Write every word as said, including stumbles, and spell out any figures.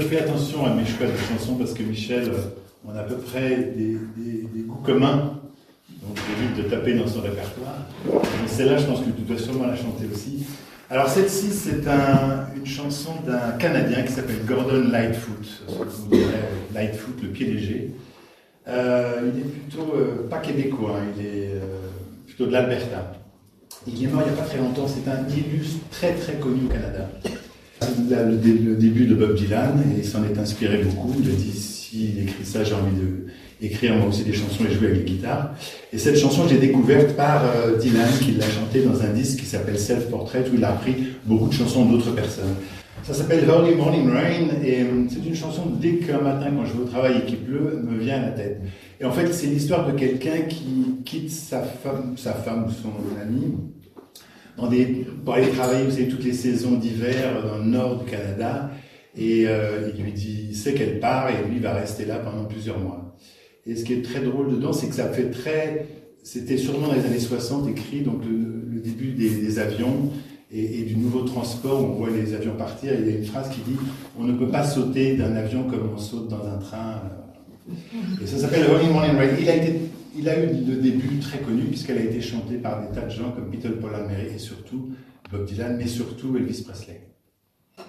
fais attention à mes choix de chansons parce que Michel, on a à peu près des, des, des goûts communs, donc j'évite de taper dans son répertoire. Mais celle-là, je pense que tu dois sûrement la chanter aussi. Alors celle-ci, c'est un, une chanson d'un Canadien qui s'appelle Gordon Lightfoot, ce que vous direz Lightfoot, le pied léger. Euh, il est plutôt, euh, pas québécois, hein, il est euh, plutôt de l'Alberta. Il est mort il n'y a pas très longtemps, c'est un illustre très très connu au Canada. Le, le, le début de Bob Dylan, et il s'en est inspiré beaucoup. Il a dit, s'il écrit ça, j'ai envie d'écrire moi aussi des chansons et jouer avec les guitares. Et cette chanson, je l'ai découverte par euh, Dylan, qui l'a chantée dans un disque qui s'appelle Self Portrait, où il a repris beaucoup de chansons d'autres personnes. Ça s'appelle Early Morning Rain, et c'est une chanson, dès qu'un matin, quand je vais au travail et qu'il pleut, me vient à la tête. Et en fait, c'est l'histoire de quelqu'un qui quitte sa femme, sa femme ou son ami, dans des, pour aller travailler, vous savez, toutes les saisons d'hiver dans le nord du Canada, et euh, il lui dit, il sait qu'elle part, et lui va rester là pendant plusieurs mois. Et ce qui est très drôle dedans, c'est que ça fait très, c'était sûrement dans les années soixante écrit, donc le, le début des, des avions, et, et du nouveau transport, où on voit les avions partir, et il y a une phrase qui dit, on ne peut pas sauter d'un avion comme on saute dans un train. Et ça s'appelle Early Morning Rain. Il a été Il a eu le début très connu puisqu'elle a été chantée par des tas de gens comme Peter Paul and Mary et surtout Bob Dylan, mais surtout Elvis Presley.